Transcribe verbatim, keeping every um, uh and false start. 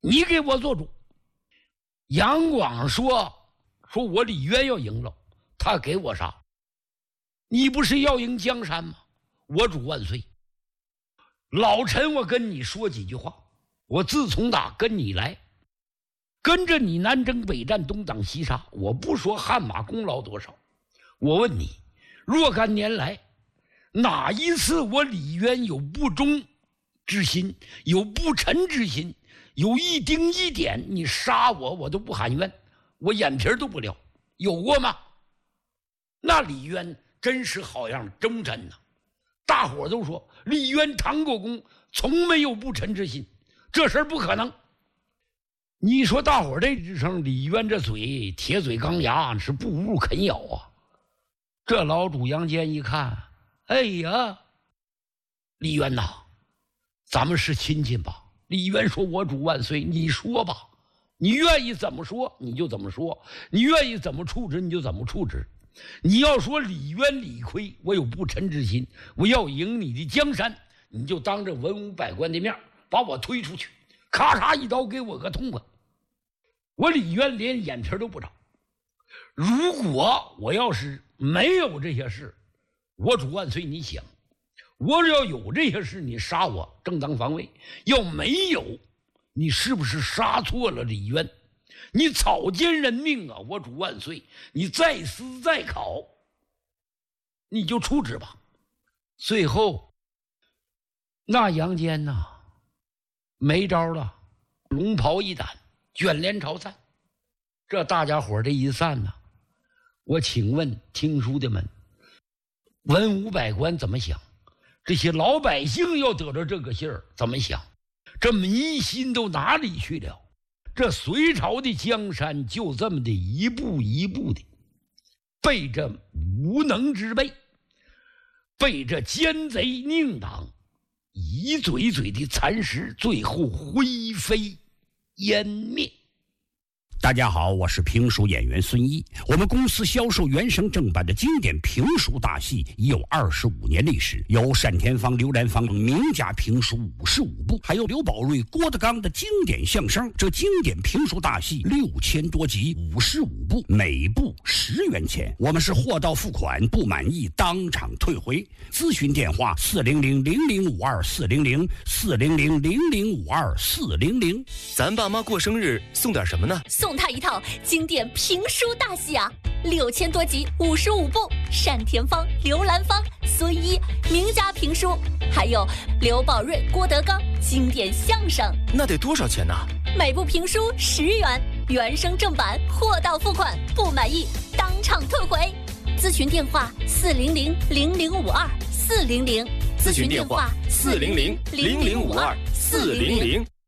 你给我做主。杨广说说我李渊要赢了，他给我啥？你不是要赢江山吗？我主万岁。老臣我跟你说几句话，我自从打跟你来，跟着你南征北战东挡西杀，我不说汗马功劳多少，我问你，若干年来哪一次我李渊有不忠之心，有不臣之心，有一丁一点你杀我我都不喊冤，我眼皮都不撩，有过吗？那李渊真是好样的忠臣呐！大伙都说李渊唐国公从没有不臣之心，这事儿不可能。你说大伙这支称李渊这嘴铁嘴钢牙，是不入啃咬啊。这老主杨坚一看，哎呀，李渊呐，咱们是亲戚吧？李渊说：“我主万岁，你说吧，你愿意怎么说你就怎么说，你愿意怎么处置你就怎么处置。你要说李渊理亏，我有不臣之心，我要赢你的江山，你就当着文武百官的面把我推出去，咔嚓一刀给我个痛快。我李渊连眼皮都不长。如果我要是没有这些事，我主万岁，你想，我要有这些事，你杀我正当防卫；要没有，你是不是杀错了李渊？你草菅人命啊！我主万岁，你再思再考，你就处置吧。”最后，那杨坚呐，没招了，龙袍一掸，卷帘朝散。这大家伙这一散呢，我请问听书的们，文武百官怎么想？这些老百姓要得着这个信儿怎么想？这民心都哪里去了？这隋朝的江山就这么的一步一步的被这无能之辈，被这奸贼佞党一嘴嘴的蚕食，最后灰飞烟灭。 大家好，我是评书演员孙一。我们公司销售原声正版的经典评书大戏已有二十五年历史，有单田芳、刘兰芳名家评书五十五部，还有刘宝瑞、郭德纲的经典相声。这经典评书大戏六千多集，五十五部，每部十元钱。我们是货到付款，不满意当场退回。咨询电话：四零零零零五二四零零四零零零零五二四零零。 咱爸妈过生日送点什么呢？ 送他一套经典评书大戏啊，六千多集，五十五部，单田芳、刘兰芳、孙一名家评书，还有刘宝瑞、郭德纲经典相声。 那得多少钱呢？ 每部评书十元，原声正版，货到付款，不满意当场退回。咨询电话：四零零零零五二四零零。 咨询电话：四零零零零五二四零零。